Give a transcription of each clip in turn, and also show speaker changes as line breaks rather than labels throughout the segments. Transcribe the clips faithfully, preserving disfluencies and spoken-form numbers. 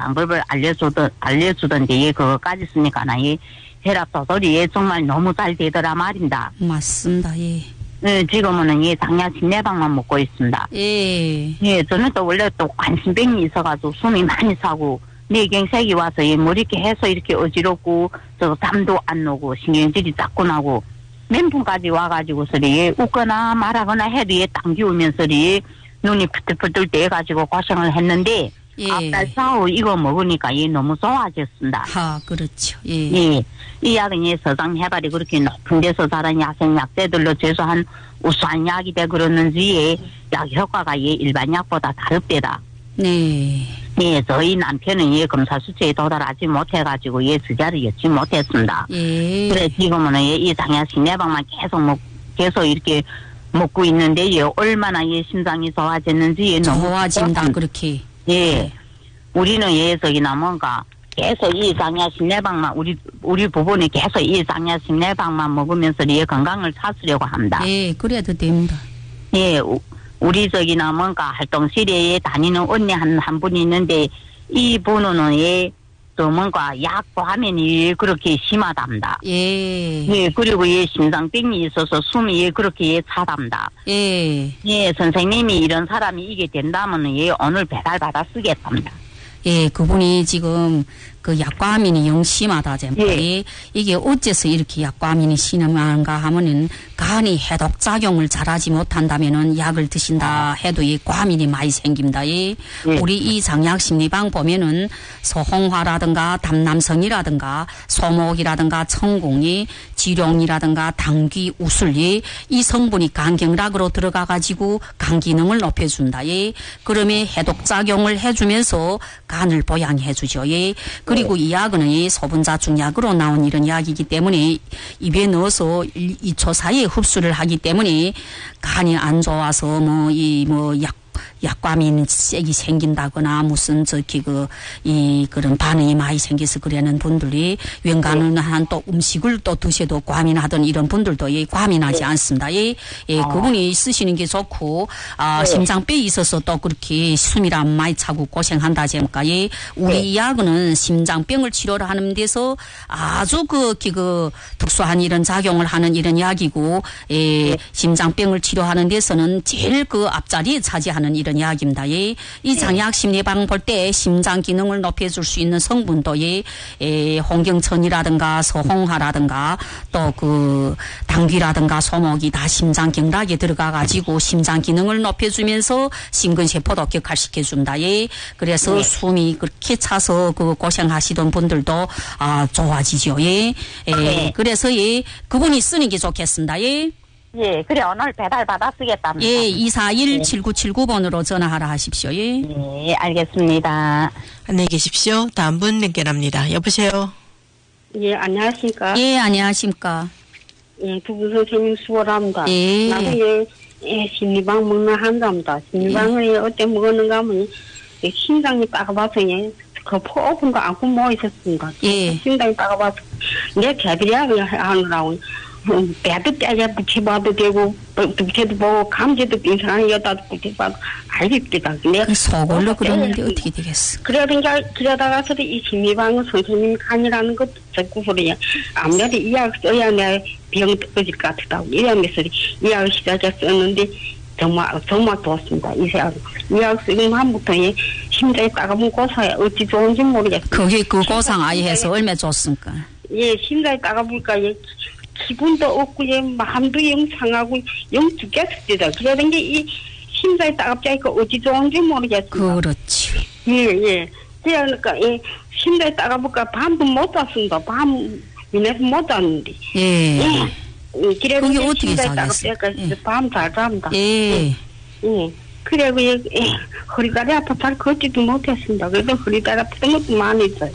방법을 알려주던, 알려주던데, 예, 그거까지 쓰니까, 나, 이 혈압 조절이 예, 정말 너무 잘 되더라 말입니다.
맞습니다, 예.
네, 지금은 이 당뇨 심내방만 먹고 있습니다.
예.
예, 저는 또 원래 또 관심병이 있어가지고 숨이 많이 차고, 뇌경색이 와서 이 머리 이렇게 해서 이렇게 어지럽고, 저 잠도 안 오고, 신경질이 자꾸 나고, 멘붕까지 와가지고서리, 예, 웃거나 말하거나 해도 예, 당기우면서리, 눈이 부들부들 떼가지고 고생을 했는데,
예.
앞달 사후 이거 먹으니까 예, 너무 좋아졌습니다.
아, 그렇죠. 예.
예. 이 약은 예, 서장 해발이 그렇게 높은 데서 자란 야생 약재들로 최소한 우수한 약이 돼 그러는지 예, 약 효과가 예, 일반 약보다 다릅니다.
네.
예, 저희 남편은 예, 검사 수치에 도달하지 못해가지고 예, 주자를 엮지 못했습니다.
예.
그래 지금은 예, 이 당야식 내방만 계속 먹, 계속 이렇게 먹고 있는데 예, 얼마나 예, 심장이 좋아졌는지 예, 너무
좋아진다, 그렇게.
예. 우리는 예, 저기나 뭔가 계속 이 장야식 내방만 우리 우리 부부는 계속 이 장야식 내방만 먹으면서 예, 건강을 찾으려고 합니다.
예, 그래도 됩니다.
예, 우, 우리 저기나 뭔가 활동실에 다니는 언니 한, 한 분이 있는데 이 분은 예, 또 뭔가 약 과민이 그렇게 심하답니다.
예.
예, 그리고 예, 심장병이 있어서 숨이 예, 그렇게 예, 차답니다.
예.
예, 선생님이 이런 사람이 이게 된다면 예, 오늘 배달 받아 쓰겠답니다.
예, 그분이 지금 그 약과민이 영 심하다, 예. 이게 어째서 이렇게 약과민이 심한가 하면은 간이 해독 작용을 잘하지 못한다면은 약을 드신다 해도 이 과민이 많이 생깁니다. 예. 예. 우리 이 장약 심리방 보면은 소홍화라든가 담남성이라든가 소목이라든가 청공이 지룡이라든가 당귀, 우슬이 이 성분이 간경락으로 들어가 가지고 간 기능을 높여준다. 예. 그러면 해독 작용을 해주면서 간을 보양해주죠. 예. 그리고 이 약은 이 소분자충약으로 나온 이런 약이기 때문에 입에 넣어서 이 초 사이에 흡수를 하기 때문에 간이 안 좋아서 뭐 이 뭐 약 약과민 색이 생긴다거나 무슨 저기 그 이 그런 반응이 많이 생겨서 그러는 분들이 웬간한 한 또 음식을 또 드셔도 과민하던 이런 분들도 예 과민하지 않습니다. 예, 예 아. 그분이 쓰시는 게 좋고 아 네. 심장병이 있어서 또 그렇게 숨이랑 많이 차고 고생한다 제니까 예 우리 네. 이 약은 심장병을 치료를 하는 데서 아주 그, 그 특수한 이런 작용을 하는 이런 약이고 예 네. 심장병을 치료하는 데서는 제일 그 앞자리에 차지하는 이런 약입니다. 예. 이 장약 심리방 볼 때 심장 기능을 높여줄 수 있는 성분도 예, 예 홍경천이라든가 소홍화라든가 또 그 당귀라든가 소목이 다 심장 경락에 들어가 가지고 심장 기능을 높여주면서 심근세포도 격화시켜 줍니다. 예. 그래서 네. 숨이 그렇게 차서 그 고생하시던 분들도 아 좋아지죠. 예. 예. 네. 그래서 예 그분이 쓰는 게 좋겠습니다. 예.
예, 그래, 오늘 배달 받아 쓰겠답니다.
예, 이사일 칠구칠구 번으로 전화하라 하십시오. 예.
예, 알겠습니다.
안녕히 계십시오. 다음 분 연결합니다. 여보세요?
예, 안녕하십니까?
예, 안녕하십니까?
예, 두부 선생님 수고합니다.
예.
나도 예, 예, 심리방 먹는 한답니다. 심리방을 예. 어때 먹었는가 하면, 예, 심장이 따가워서, 예, 그 포근도 안고 모여 있었습니다.
예.
심장이 따가워서, 내 개비약을 하느라고, 배도 떼야 붙여봐도 되고, 붙여도 보고, 감지도 빙상하게 여다도 붙여봐도 알겠다.
그 속을로 그러는데 어떻게 되겠어?
그러다가, 그러다가서도 이 심리방은 선생님 간이라는 것 듣고 소리야. 아무래도 이 약 써야 내 병 꺼질 것 같다고. 이러면서 이 약을 시작해 썼는데, 정말, 정말 좋았습니다. 이 약. 이 약 쓰는 한부터 심장이 따가운 고사에 어찌 좋은지 모르겠어요.
그게 그 고상 아예 해서 얼마 줬습니까?
예, 심장이 따가우니까, 예. 기분도 없고, 예, 마음도 영 상하고, 영 죽겠습니다. 그러던 게, 이, 심장이 따갑자니까 어찌 좋은지 모르겠습니다.
그렇지.
예, 예. 그러니까, 예, 심장이 따가우니까 밤도 못 잤습니다. 밤, 위에서 못 잤는데.
예.
예. 예.
그게 어떻게 자겠어?
예. 밤 잘 잡니다.
예.
예. 그리고, 예, 예, 허리다리 아파 잘 걷지도 못했습니다. 그래도 허리다리 아팠던 것도 많이 있어요.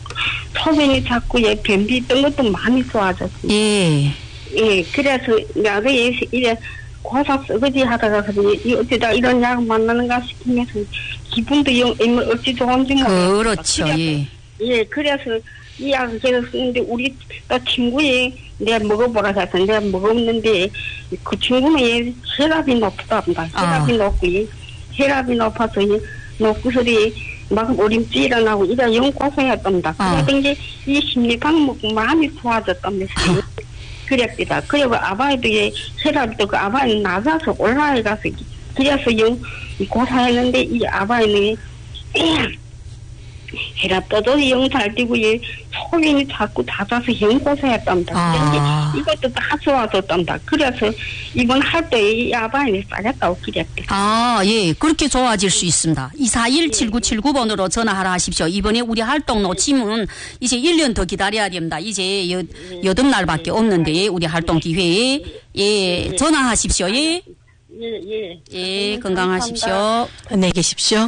소변이 자꾸, 예, 변비 있던 것도 많이 좋아졌습니다.
예.
예, 그래서, 내가 이래, 고사 쓰거지 하다가, 이, 어쩌다 이런 약 만나는가 싶으면서, 기분도 영, 어찌 좋은지 모르겠어요.
그렇죠, 예.
예, 그래서, 이 약을 계속 쓰는데, 우리, 또 친구에, 내가 먹어보라 해서 내가 먹었는데, 그 친구는 예, 혈압이 높다합니다. 혈압이 아. 높고, 혈압이 높아서, 예, 높고서리, 막 우림지 일어나고 이래 영 고생했답니다.
아.
그래서 이제 이 심리방 먹고 마음이 좋아졌답니다. 그랬기다. 그리고 아바이도 혈압도 그 아바이는 낮아서 올라가 가서 그래서 영 고생했는데 이 아바이는 혈압도 영 잘 뛰고 예 속이 자꾸 닫아서 영 고생했답니다.
아.
이것도 다 좋아졌답니다. 그래서 이번 할 때 이 아바이는 싸겠다고 그랬대.
아, 예. 그렇게 좋아질 수 있습니다. 이사일 칠구칠구 번으로 전화하라 하십시오. 이번에 우리 활동 놓치면 이제 일 년 더 기다려야 됩니다. 이제 여, 여덟 날밖에 없는데 우리 활동 기회에 예, 전화하십시오. 예.
예, 예.
예, 건강하십시오.
안녕히 계십시오.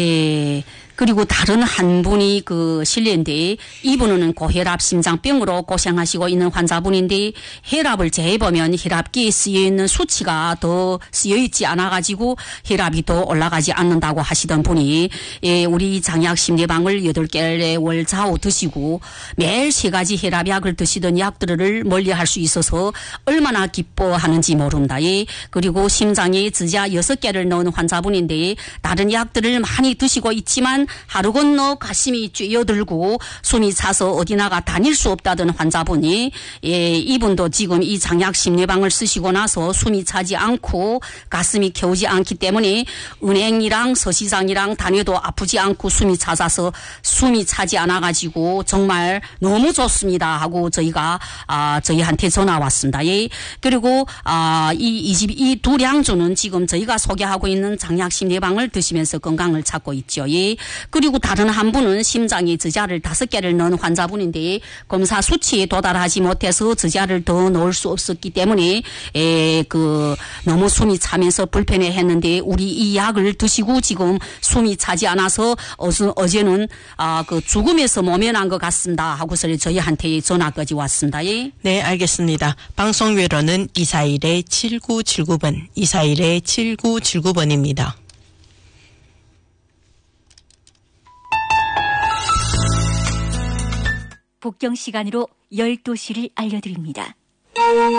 예. 그리고 다른 한 분이 그 실례인데 이분은 고혈압 심장병으로 고생하시고 있는 환자분인데 혈압을 재보면 혈압기에 쓰여 있는 수치가 더 쓰여 있지 않아 가지고 혈압이 더 올라가지 않는다고 하시던 분이 예, 우리 장약 심리방을 여덟 개월 좌우 드시고 매일 세 가지 혈압약을 드시던 약들을 멀리할 수 있어서 얼마나 기뻐하는지 모른다. 예. 그리고 심장에 지자 여섯 개를 넣은 환자분인데 다른 약들을 많이 드시고 있지만 하루 건너 가슴이 쬐어들고 숨이 차서 어디 나가 다닐 수 없다던 환자분이 예, 이분도 지금 이 장약 심리방을 쓰시고 나서 숨이 차지 않고 가슴이 겨우지 않기 때문에 은행이랑 서시장이랑 다녀도 아프지 않고 숨이 찾아서 숨이 차지 않아 가지고 정말 너무 좋습니다 하고 저희가 아, 저희한테 전화 왔습니다. 예. 그리고 아, 이 이 집 이 두 량주는 지금 저희가 소개하고 있는 장약 심리방을 드시면서 건강을 찾고 있죠. 예. 그리고 다른 한 분은 심장에 지자를 다섯 개를 넣은 환자분인데 검사 수치에 도달하지 못해서 지자를 더 넣을 수 없었기 때문에 에, 그 너무 숨이 차면서 불편해했는데 우리 이 약을 드시고 지금 숨이 차지 않아서 어제, 어제는 아, 그 죽음에서 모면한 것 같습니다 하고서 저희한테 전화까지 왔습니다. 예.
네, 알겠습니다. 방송 외로는 이사일 칠구칠구 번, 이사일 칠구칠구 번입니다.
북경 시간으로 열두 시를 알려드립니다.